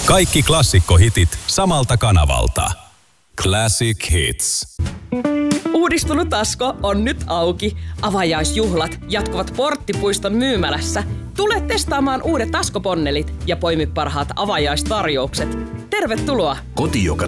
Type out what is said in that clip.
Kaikki klassikkohitit samalta kanavalta. Classic Hits. Uudistunut Asko on nyt auki. Avajaisjuhlat jatkuvat Porttipuiston myymälässä. Tule testaamaan uudet Asko-ponnelit ja poimi parhaat avajaistarjoukset. Tervetuloa! Koti, joka